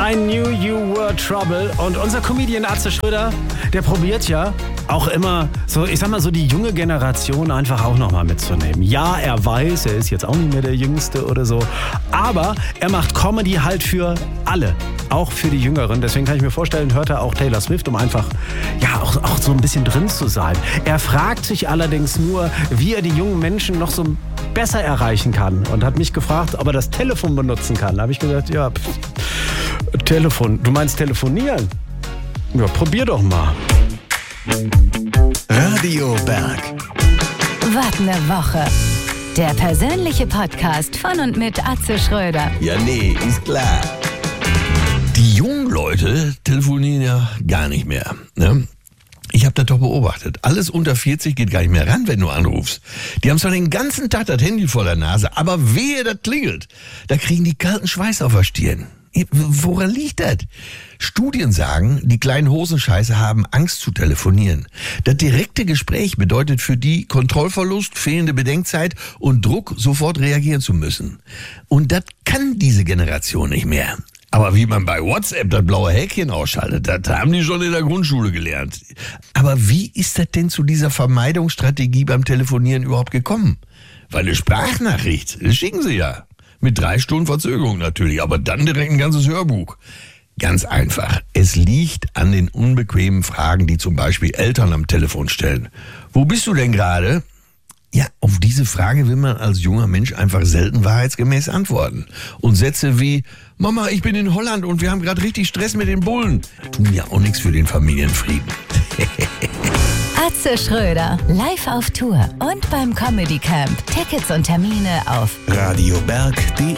I Knew You Were Trouble. Und unser Comedian Atze Schröder, der probiert ja auch immer so, ich sag mal so, die junge Generation einfach auch nochmal mitzunehmen. Ja, er weiß, er ist jetzt auch nicht mehr der Jüngste oder so, aber er macht Comedy halt für alle, auch für die Jüngeren. Deswegen kann ich mir vorstellen, hört er auch Taylor Swift, um einfach, ja, auch so ein bisschen drin zu sein. Er fragt sich allerdings nur, wie er die jungen Menschen noch so besser erreichen kann und hat mich gefragt, ob er das Telefon benutzen kann. Da habe ich gesagt, ja, Telefon, du meinst telefonieren? Ja, probier doch mal. Radio Berg. Wart eine Woche. Der persönliche Podcast von und mit Atze Schröder. Ja, nee, ist klar. Die jungen Leute telefonieren ja gar nicht mehr, ne? Ich habe das doch beobachtet. Alles unter 40 geht gar nicht mehr ran, wenn du anrufst. Die haben zwar den ganzen Tag das Handy vor der Nase, aber wehe, das klingelt. Da kriegen die kalten Schweiß auf der Stirn. Woran liegt das? Studien sagen, die kleinen Hosenscheiße haben Angst zu telefonieren. Das direkte Gespräch bedeutet für die Kontrollverlust, fehlende Bedenkzeit und Druck, sofort reagieren zu müssen. Und das kann diese Generation nicht mehr. Aber wie man bei WhatsApp das blaue Häkchen ausschaltet, das haben die schon in der Grundschule gelernt. Aber wie ist das denn zu dieser Vermeidungsstrategie beim Telefonieren überhaupt gekommen? Weil eine Sprachnachricht, das schicken sie ja. Mit 3 Stunden Verzögerung natürlich, aber dann direkt ein ganzes Hörbuch. Ganz einfach. Es liegt an den unbequemen Fragen, die zum Beispiel Eltern am Telefon stellen. Wo bist du denn gerade? Ja, auf diese Frage will man als junger Mensch einfach selten wahrheitsgemäß antworten. Und Sätze wie, Mama, ich bin in Holland und wir haben gerade richtig Stress mit den Bullen, tun ja auch nichts für den Familienfrieden. Atze Schröder, live auf Tour und beim Comedy Camp. Tickets und Termine auf radioberg.de